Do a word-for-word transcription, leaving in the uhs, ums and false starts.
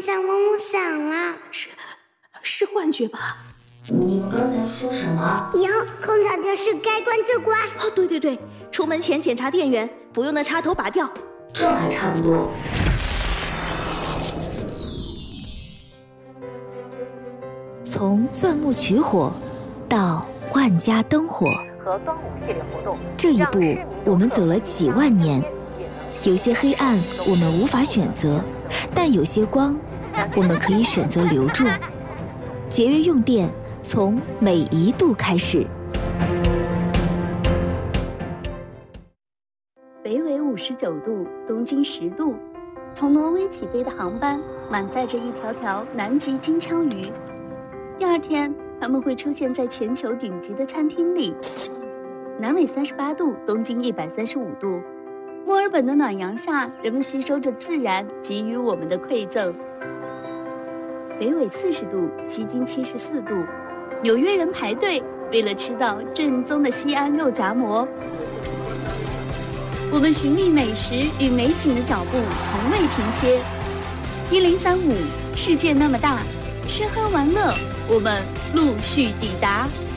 天下万物散了， 是是幻觉吧？ 你们刚才说什么？ 以后空调电视该关就关。 哦，对对对，出门前检查电源，不用的插头拔掉。 这还差不多。 从钻木取火到万家灯火， 和端午系列活动， 这一步我们走了几万年。有些黑暗我们无法选择，但有些光我们可以选择留住。节约用电，从每一度开始。 北纬五十九度，东经十度，从挪威起飞的航班满载着一条条南极金枪鱼。第二天，它们会出现在全球顶级的餐厅里。南纬三十八度，东经一百三十五度，墨尔本的暖阳下，人们吸收着自然给予我们的馈赠。北纬四十度，西经七十四度，纽约人排队为了吃到正宗的西安肉夹馍。我们寻觅美食与美景的脚步从未停歇。一零三五，世界那么大，吃喝玩乐，我们陆续抵达。